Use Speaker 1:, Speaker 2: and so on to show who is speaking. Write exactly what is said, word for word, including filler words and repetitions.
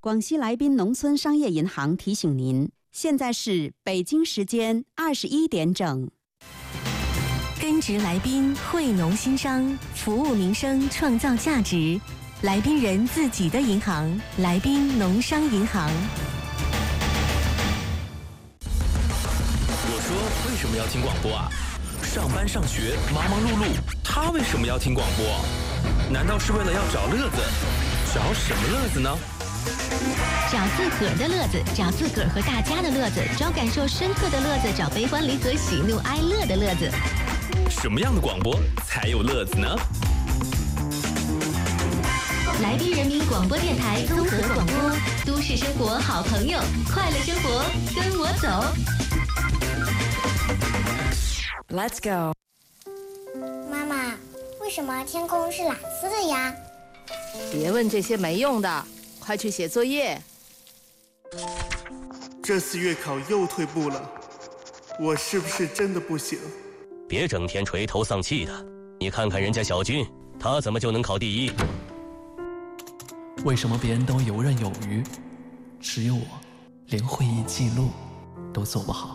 Speaker 1: 广西来宾农村商业银行提醒您，现在是北京时间二十一点整。
Speaker 2: 根植来宾，惠农兴商，服务民生，创造价值。来宾人自己的银行，来宾农商银行。
Speaker 3: 我说，为什么要听广播啊？上班上学忙忙碌碌，他为什么要听广播？难道是为了要找乐子？找什么乐子呢？
Speaker 2: 找自个儿的乐子，找自个儿和大家的乐子，找感受深刻的乐子，找悲欢离合、喜怒哀乐的乐子。
Speaker 3: 什么样的广播才有乐子呢？
Speaker 2: 来宾人民广播电台综合广播，都市生活好朋友，快乐生活跟我走。
Speaker 4: Let's go。
Speaker 5: 妈妈，为什么天空是蓝色的呀？
Speaker 4: 别问这些没用的，快去写作业。
Speaker 6: 这次月考又退步了，我是不是真的不行？
Speaker 7: 别整天垂头丧气的，你看看人家小军，他怎么就能考第一？
Speaker 8: 为什么别人都游刃有余，只有我连会议记录都做不好？